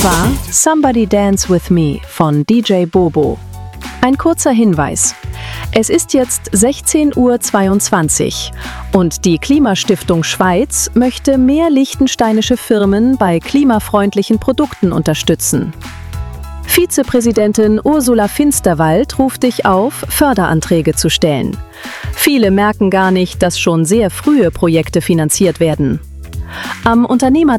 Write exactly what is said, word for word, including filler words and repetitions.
Das war Somebody Dance With Me von D J Bobo. Ein kurzer Hinweis. Es ist jetzt sechzehn Uhr zweiundzwanzig und die Klimastiftung Schweiz möchte mehr liechtensteinische Firmen bei klimafreundlichen Produkten unterstützen. Vizepräsidentin Ursula Finsterwald ruft dich auf, Förderanträge zu stellen. Viele merken gar nicht, dass schon sehr frühe Projekte finanziert werden. Am Unternehmertag